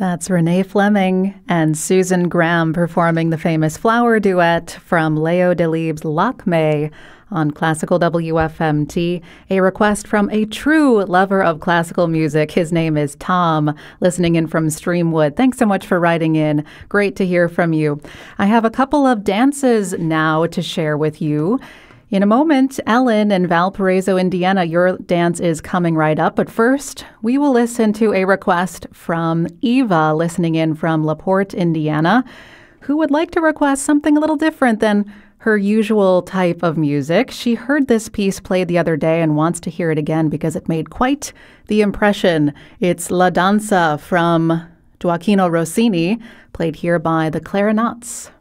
That's Renee Fleming and Susan Graham performing the famous flower duet from Leo Delibes' Lakme on Classical WFMT, a request from a true lover of classical music. His name is Tom, listening in from Streamwood. Thanks so much for writing in. Great to hear from you. I have a couple of dances now to share with you. In a moment, Ellen in Valparaiso, Indiana, your dance is coming right up. But first, we will listen to a request from Eva, listening in from LaPorte, Indiana, who would like to request something a little different than her usual type of music. She heard this piece played the other day and wants to hear it again because it made quite the impression. It's La Danza from Gioachino Rossini, played here by the Clarinets.